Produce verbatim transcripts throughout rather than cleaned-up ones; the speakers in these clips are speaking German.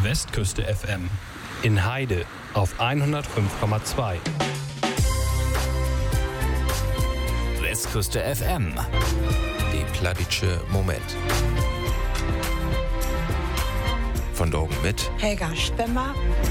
Westküste F M. In Heide auf hundertfünf Komma zwei. Westküste F M. Die Pladitsche Moment. Von Dorgen mit Helga Spemmer.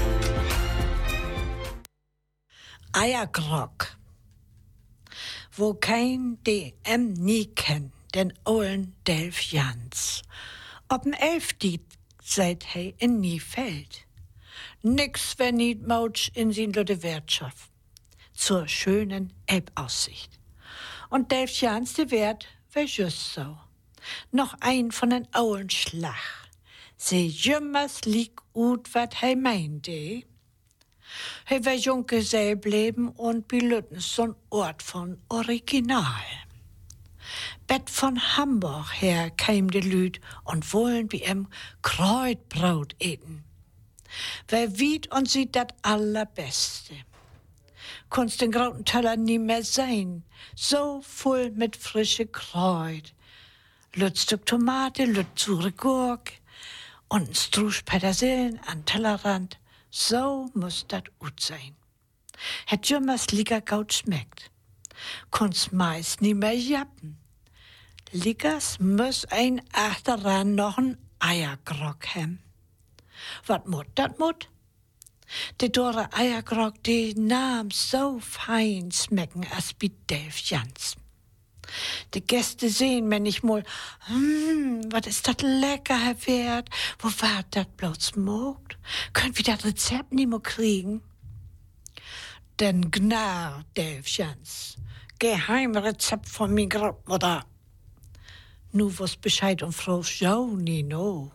Eiergrog. Wo kein D M nie kennt, den ollen Delf Jans. Ob'n Elfdiet seit he in nie fällt. Nix, wenn niet Mautsch in sin lütte Wirtschaft. Zur schönen Elbaussicht. Und Delf Jans, de Wert, wär just so. Noch ein von den ollen Schlag. Se jümmers lieg ut, wat he meinte. He wär Junggesell bleiben und belütten so'n Ort von Original. Bett von Hamburg her käm de Lüd und wollen wie em Kreutbrot eten. Wer wiet und sieht dat allerbeste. Kunst den grauten Teller nie mehr sein, so voll mit frische Kreut. Lüt Stück Tomate, lüt zure Gurk und ein Strusch Petersilien an Tellerrand. So muss dat ut sein. Het jümmers lieger gaut schmeckt. Kunst meist nie mehr jappen. Liggers muss ein achteran noch ein Eiergrog hem. Wat mut, dat mut? De dore Eiergrog, die nahm so fein schmecken as bi Delf Jans. Die Gäste sehen, wenn ich mal, hm, wat ist dat lecker, Herr Wert? Wo war dat bloß mogt? Könnt wir dat Rezept nimmer kriegen? Den Gnar, Delf Jans. Geheimrezept von mi Großmutter. Nu was Bescheid und Frau Joni, no.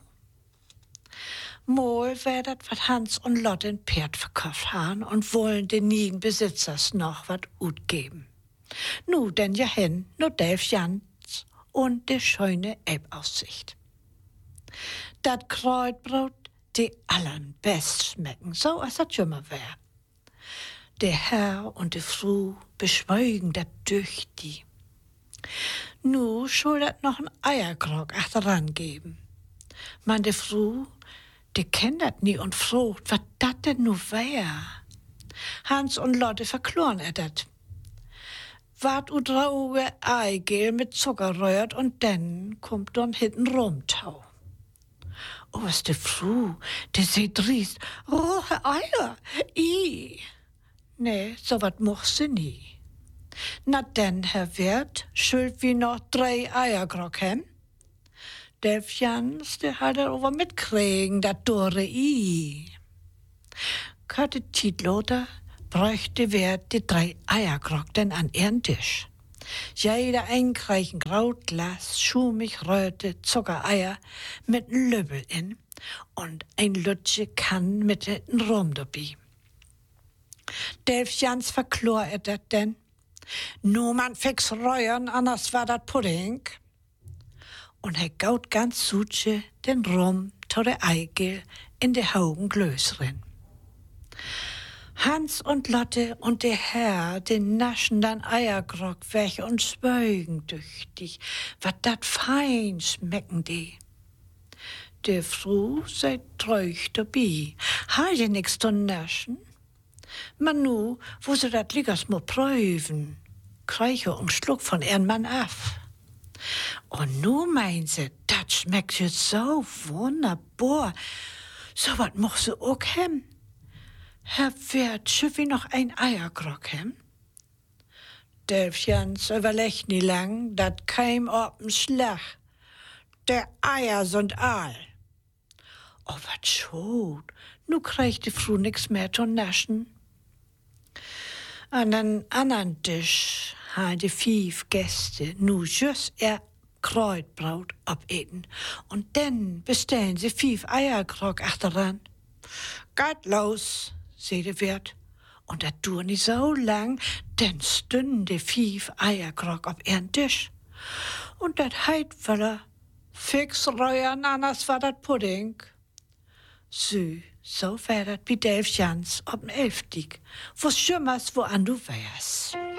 Mal wär dat wat Hans und Lotte ein Pferd verkauft haben und wollen den nigen Besitzers noch wat ut geben. Nu denn ja hin, nur Delf Jans und de schöne Elbaussicht. Dat Kreutbrot, die allen best schmecken, so als dat jümmer wär. Der Herr und die Frau beschweigen dat durch die. Nu schuld dat noch ein Eiergrog achteran geben. Man de Frau, die kennt dat nie und fragt, wat dat denn nu wär. Hans und Lotte verkloren er dat. Wat u drauge Eigel mit Zucker rührt und dann kommt dann hinten Rumtau. Oh, was de Frau, de seht riest, rohe Eier, i. Nee, so wat moch sie nie. Na denn, Herr Wirt, schuld wie noch drei Eiergrog hem? Delf Jans, der hat er over mitkriegen, dat dore i. Kötte Tietloter bräuchte Wert die drei Eiergrog denn an ihren Tisch. Jeder einkreichen Grautglas, schumig röte Zuckereier mit n Lübbel in und ein Lütsche kann mit n Rum dabei. Delf Jans verklor er dat denn. Nu man fix reuern, anders war dat Pudding. Und er gaut ganz suche den Rum to de Eigel in de Haugen Glösrin. Hans und Lotte und der Herr, den naschen dann Eiergrog weg und schwögen düchtig, wat dat fein schmecken die. Der Frau seid treuch dabei, ha je nix zu naschen? Man nu, wo sie dat liegers mo prüfen, kreiche und schluck von ihren Mann af. Und nu meint sie, dat schmeckt jetzt so wunderbar, so wat moch sie auch hem. Herr Wirt, schüff wie noch ein Eiergrog hem? Delf Jans überlegt nie lang, dat keim ob'n Schlag. Der Eier sind all. Oh, wat schot, nu kriegt die Frau nix mehr zu naschen. An den anderen Tisch haben die fünf Gäste nu just ihr Kreutbrot abeten. Und dann bestellen sie fünf Eiergrog achteran. Geht los, sagt der Wirt. Und das tun nicht so lang, denn stünden die fünf Eiergrog auf ihren Tisch. Und das heit wolle fix reuern, anders war das Pudding. So, so wär dat wie Delf Jans ob'n Elfdiek, wo's schümmers, wo an du wärst.